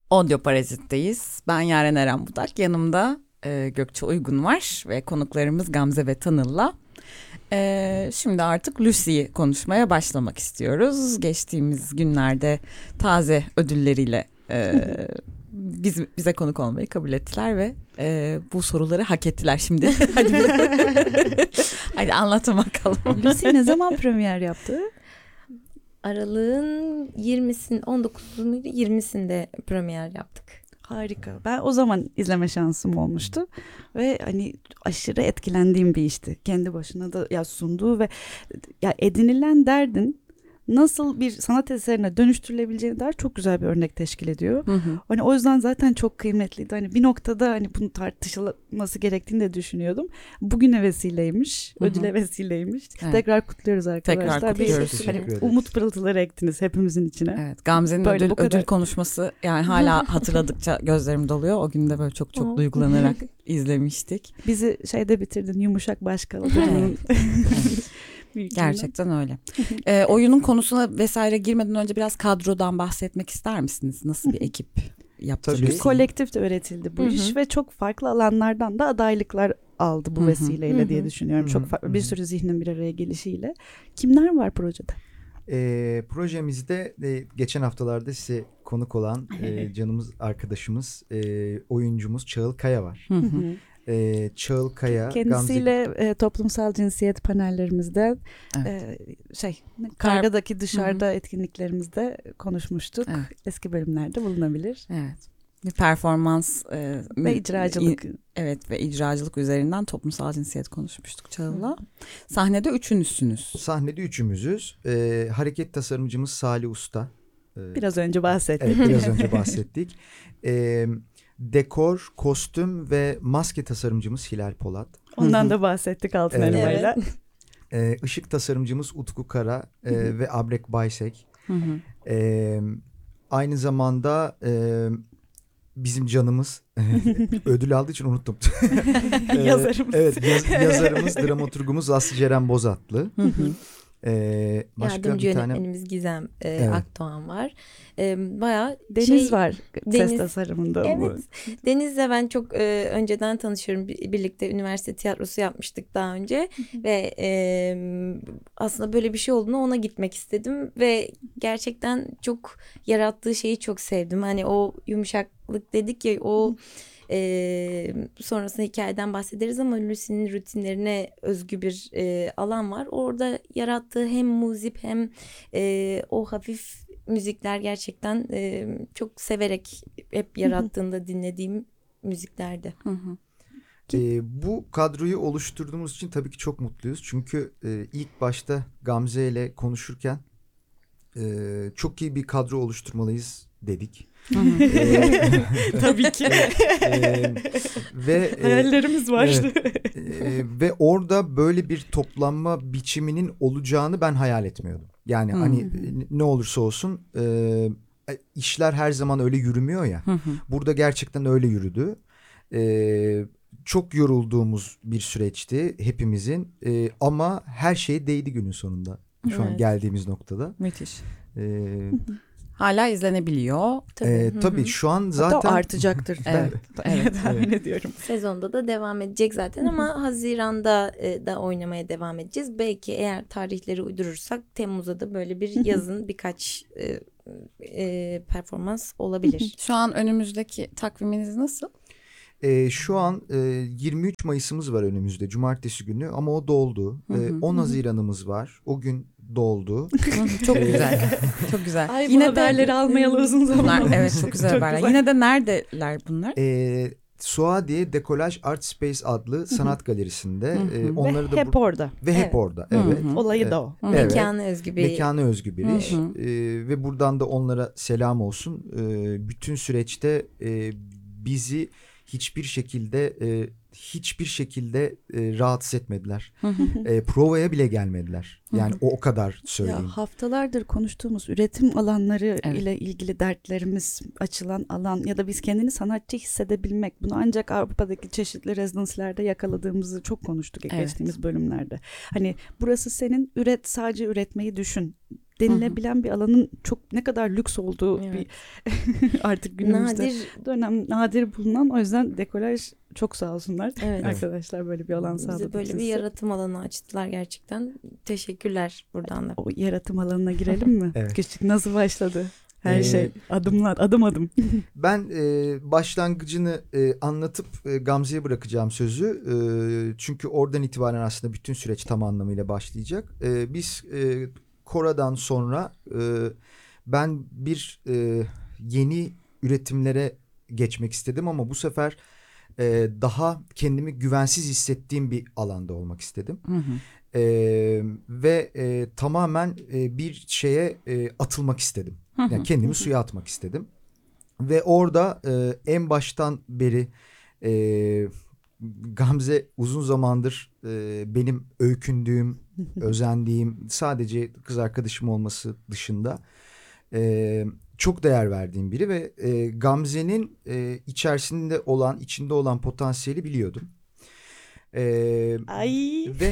Audio Parazit'teyiz. Ben Yaren Eren Budak. Yanımda Gökçe Uygun var ve konuklarımız Gamze ve Tanıl'la. Şimdi artık Lucy'yi konuşmaya başlamak istiyoruz. Geçtiğimiz günlerde taze ödülleriyle bize konuk olmayı kabul ettiler ve bu soruları hak ettiler şimdi. Hadi anlatın bakalım. Lucy ne zaman premier yaptı? Aralığın 19'u muydu? 20'sinde premier yaptık. Harika. Ben o zaman izleme şansım olmuştu ve hani aşırı etkilendiğim bir işti. Kendi başına da ya sunduğu ve ya edinilen derdin nasıl bir sanat eserine dönüştürülebileceğine dair çok güzel bir örnek teşkil ediyor. Hı hı. Hani o yüzden zaten çok kıymetliydi. Hani bir noktada hani bunu tartışılması gerektiğini de düşünüyordum. Bugüne vesileymiş, ödüle vesileymiş. Evet. Tekrar kutluyoruz arkadaşlar. Tekrar kutluyoruz. Hani umut pırıltıları ektiniz hepimizin içine. Evet, Gamze'nin Böyle ödül konuşması yani hala hatırladıkça gözlerim doluyor. O gün de böyle çok duygulanarak izlemiştik. Bizi şeyde bitirdin, yumuşak başkalarının. Gerçekten öyle. Oyunun konusuna vesaire girmeden önce biraz kadrodan bahsetmek ister misiniz? Nasıl bir ekip yaptı? Tabii. Kolektif de öğretildi bu iş ve çok farklı alanlardan da adaylıklar aldı bu vesileyle diye düşünüyorum. Çok farklı bir sürü zihnin bir araya gelişiyle. Kimler var projede? Projemizde geçen haftalarda size konuk olan canımız arkadaşımız, oyuncumuz Çağıl Kaya var. Çağıl Kaya, kendisiyle toplumsal cinsiyet panellerimizde kargadaki dışarıda etkinliklerimizde konuşmuştuk. Evet. Eski bölümlerde bulunabilir. Evet. Bir performans ve icracılık. Evet ve icracılık üzerinden toplumsal cinsiyet konuşmuştuk Çağıl'la. Sahnede üçünüzsünüz. Sahnede üçümüzüz. Hareket tasarımcımız Salih Usta. Biraz önce bahsettik. Evet, biraz önce bahsettik. Dekor, kostüm ve maske tasarımcımız Hilal Polat. Ondan da bahsettik Altın Elma'yla. Işık tasarımcımız Utku Kara ve Abrek Baysek. Aynı zamanda bizim canımız ödül aldığı için unuttum. Yazarımız. Evet, yazarımız, dramaturgumuz Aslı Ceren Bozatlı. Başka Yardımcı bir tane yönetmenimiz Gizem Evet. Akdoğan var. Bayağı Deniz var ses Deniz, tasarımında. evet. Deniz'le ben çok önceden tanışıyorum. Birlikte üniversite tiyatrosu yapmıştık daha önce ve aslında böyle bir şey olduğunu ona gitmek istedim ve gerçekten çok yarattığı şeyi çok sevdim. Hani o yumuşaklık dedik ya o sonrasında hikayeden bahsederiz ama Lucy'nin rutinlerine özgü bir alan var. Orada yarattığı hem muzip hem o hafif müzikler gerçekten çok severek hep yarattığında dinlediğim müziklerdi. Bu kadroyu oluşturduğumuz için tabii ki çok mutluyuz. Çünkü ilk başta Gamze ile konuşurken çok iyi bir kadro oluşturmalıyız dedik. Tabii ki. Ve hayallerimiz vardı. Ve orada böyle bir toplanma biçiminin olacağını ben hayal etmiyordum. Yani hani ne olursa olsun işler her zaman öyle yürümüyor ya. Burada gerçekten öyle yürüdü. Çok yorulduğumuz bir süreçti hepimizin ama her şey değdi günün sonunda. Şu an geldiğimiz noktada. Müthiş. Hala izlenebiliyor. Tabii şu an zaten hatta artacaktır. Evet. Tahmin ediyorum. Sezonda da devam edecek zaten ama Haziran'da da oynamaya devam edeceğiz. Belki eğer tarihleri uydurursak Temmuz'a da böyle bir yazın birkaç performans olabilir. Şu an önümüzdeki takviminiz nasıl? Şu an 23 Mayıs'ımız var önümüzde cumartesi günü ama o doldu. 10 Haziran'ımız var. O gün doldu. Çok güzel. Çok güzel. Ay, yine haberleri almayalı uzun zaman. Evet çok güzel haberler. Yine de neredeler bunlar? Suadiye Dekolaj Art Space adlı sanat galerisinde. Onları ve da hep orada. Ve hep orada. Evet. Olayı da o. Evet. Mekanı özgü bir. Mekanı özgü bir iş. Ve buradan da onlara selam olsun. Bütün süreçte bizi hiçbir şekilde rahatsız etmediler. Provaya bile gelmediler. Yani o kadar söyleyeyim. Ya haftalardır konuştuğumuz üretim alanları ile ilgili dertlerimiz, açılan alan ya da biz kendini sanatçı hissedebilmek, bunu ancak Avrupa'daki çeşitli rezidanslerde yakaladığımızı çok konuştuk geçtiğimiz bölümlerde. Hani burası senin, sadece üretmeyi düşün denilebilen bir alanın çok ne kadar lüks olduğu Evet. bir artık günümüzde Nadir. nadir bulunan, o yüzden dekolaj çok sağ olsunlar. Evet. Arkadaşlar böyle bir alan sağladı. Bize böyle bir yaratım alanı açtılar gerçekten. Teşekkürler buradan da. O yaratım alanına girelim mi? Evet. Küçük nasıl başladı? Her Ee, şey adımlar, adım adım. Ben başlangıcını anlatıp Gamze'ye bırakacağım sözü. Çünkü oradan itibaren aslında bütün süreç tam anlamıyla başlayacak. Biz Kora'dan sonra ben bir yeni üretimlere geçmek istedim ama bu sefer daha kendimi güvensiz hissettiğim bir alanda olmak istedim. Ve tamamen bir şeye atılmak istedim. Yani kendimi suya atmak istedim. Ve orada en baştan beri Gamze uzun zamandır benim öykündüğüm, özendiğim, sadece kız arkadaşım olması dışında çok değer verdiğim biri ve Gamze'nin içinde olan potansiyeli biliyordum. Ay. Ve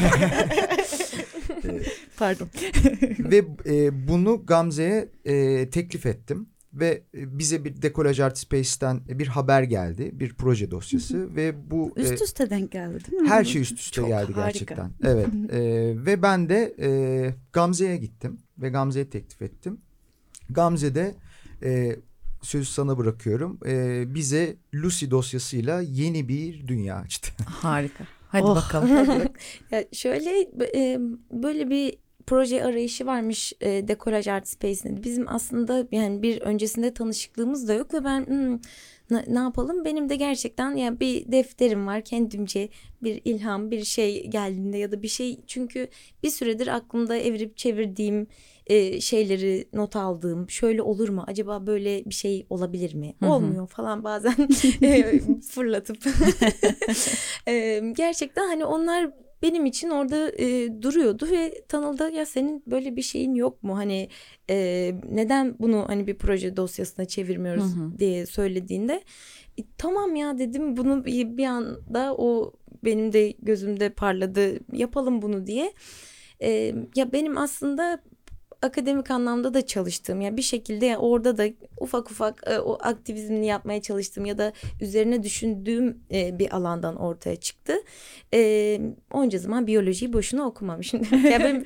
Pardon. ve bunu Gamze'ye teklif ettim. Ve bize bir Dekolaj Art Space'ten bir haber geldi. Bir proje dosyası ve bu Üst üste denk geldi değil mi? her şey üst üste Çok geldi harika. gerçekten. Evet. Ve ben de Gamze'ye gittim ve Gamze'ye teklif ettim. Gamze de sözü sana bırakıyorum. Bize Lucy dosyasıyla yeni bir dünya açtı. Harika. Hadi Oh. bakalım. Ya şöyle böyle bir proje arayışı varmış Dekolaj Art Space'inde. Bizim aslında yani bir öncesinde tanışıklığımız da yok ve ben ne yapalım? Benim de gerçekten yani bir defterim var, kendimce bir ilham, bir şey geldiğinde ya da bir şey, çünkü bir süredir aklımda evirip çevirdiğim şeyleri not aldığım, şöyle olur mu acaba, böyle bir şey olabilir mi, olmuyor falan bazen fırlatıp gerçekten hani onlar benim için orada duruyordu ve Tanıl'da ya senin böyle bir şeyin yok mu, hani neden bunu hani bir proje dosyasına çevirmiyoruz diye söylediğinde tamam ya dedim, bunu bir anda o benim de gözümde parladı, yapalım bunu diye. Ya benim aslında akademik anlamda da çalıştığım, ya bir şekilde ya orada da ufak ufak o aktivizmini yapmaya çalıştığım ya da üzerine düşündüğüm bir alandan ortaya çıktı. Onca zaman biyolojiyi boşuna okumamışım. Ya benim,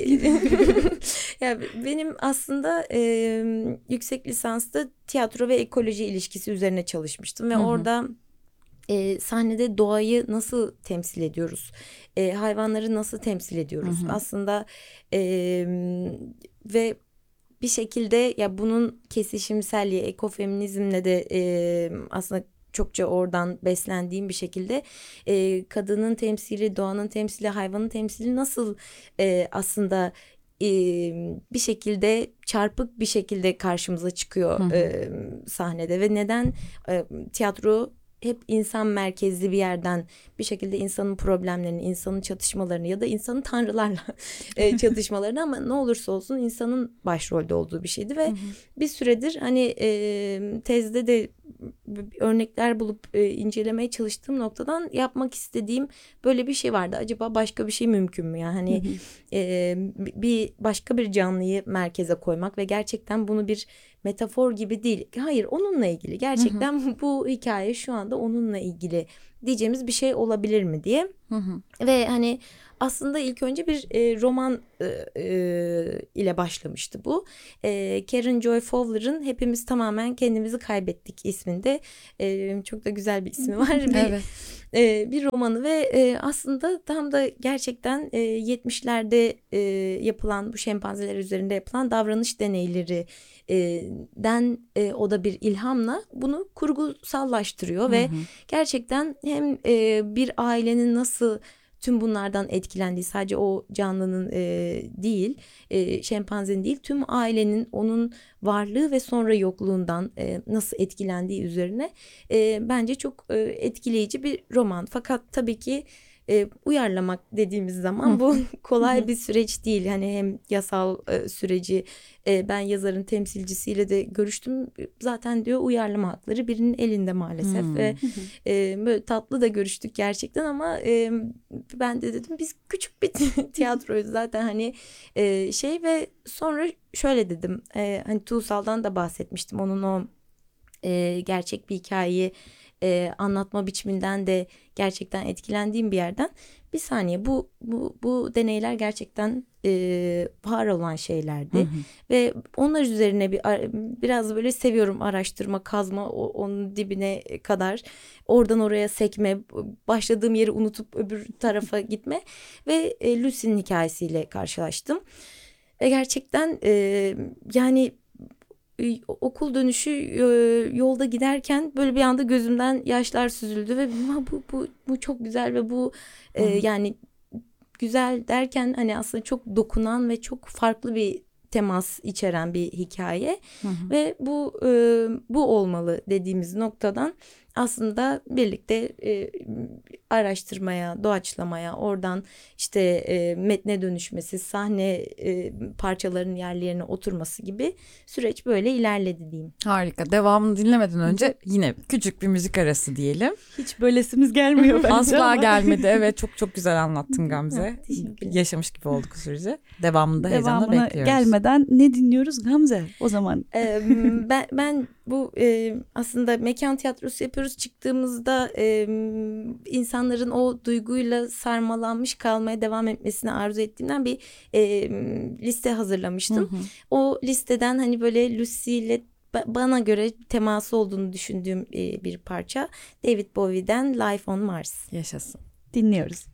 ya benim aslında yüksek lisansta tiyatro ve ekoloji ilişkisi üzerine çalışmıştım ve orada sahnede doğayı nasıl temsil ediyoruz? Hayvanları nasıl temsil ediyoruz? Aslında ve bir şekilde ya bunun kesişimselliği, ekofeminizmle de aslında çokça oradan beslendiğim bir şekilde kadının temsili, doğanın temsili, hayvanın temsili nasıl aslında bir şekilde çarpık bir şekilde karşımıza çıkıyor sahnede ve neden tiyatro hep insan merkezli bir yerden bir şekilde insanın problemlerini, insanın çatışmalarını ya da insanın tanrılarla çatışmalarını, ama ne olursa olsun insanın başrolde olduğu bir şeydi ve bir süredir hani tezde de örnekler bulup incelemeye çalıştığım noktadan yapmak istediğim böyle bir şey vardı. Acaba başka bir şey mümkün mü? Yani hani bir başka bir canlıyı merkeze koymak ve gerçekten bunu bir metafor gibi değil. Hayır, onunla ilgili. Gerçekten bu hikaye şu anda onunla ilgili diyeceğimiz bir şey olabilir mi diye. Ve hani aslında ilk önce bir roman ile başlamıştı bu. Karen Joy Fowler'ın Hepimiz Tamamen Kendimizi Kaybettik isminde çok da güzel bir ismi var. Evet. Bir romanı ve aslında tam da gerçekten 70'lerde yapılan bu şempanzeler üzerinde yapılan davranış deneyleri den o da bir ilhamla bunu kurgusallaştırıyor ve gerçekten hem bir ailenin nasıl tüm bunlardan etkilendiği, sadece o canlının değil, şempanzenin değil, tüm ailenin onun varlığı ve sonra yokluğundan nasıl etkilendiği üzerine bence çok etkileyici bir roman. Fakat tabii ki uyarlamak dediğimiz zaman bu kolay bir süreç değil. Hani hem yasal süreci, ben yazarın temsilcisiyle de görüştüm. Zaten diyor uyarlama hakları birinin elinde maalesef ve böyle tatlı da görüştük gerçekten ama ben de dedim biz küçük bir tiyatroyuz zaten hani ve sonra şöyle dedim, hani Tuğsal'dan da bahsetmiştim, onun o gerçek bir hikayeyi anlatma biçiminden de gerçekten etkilendiğim bir yerden. Bir saniye, bu deneyler gerçekten var olan şeylerdi ve onlar üzerine biraz böyle seviyorum araştırma, kazma, onun dibine kadar oradan oraya sekme, başladığım yeri unutup öbür tarafa gitme ve Lucy'nin hikayesiyle karşılaştım ve gerçekten yani okul dönüşü yolda giderken böyle bir anda gözümden yaşlar süzüldü ve bu çok güzel ve bu yani güzel derken hani aslında çok dokunan ve çok farklı bir temas içeren bir hikaye ve bu olmalı dediğimiz noktadan aslında birlikte araştırmaya, doğaçlamaya, oradan işte metne dönüşmesi, sahne parçalarının yerlerine oturması gibi süreç böyle ilerledi diyeyim. Harika. Devamını dinlemeden önce yine küçük bir müzik arası diyelim. Hiç böylesimiz gelmiyor bence Asla ama. gelmedi. Evet, çok güzel anlattın Gamze. Teşekkürler. Yaşamış gibi olduk sürece. Devamında heyecanla Devamına bekliyoruz. gelmeden ne dinliyoruz Gamze o zaman? Ben bu aslında mekan tiyatrosu yapıyoruz. Çıktığımızda insanların o duyguyla sarmalanmış kalmaya devam etmesini arzu ettiğimden bir liste hazırlamıştım. O listeden hani böyle Lucy ile bana göre teması olduğunu düşündüğüm bir parça. David Bowie'den Life on Mars. Yaşasın. Dinliyoruz.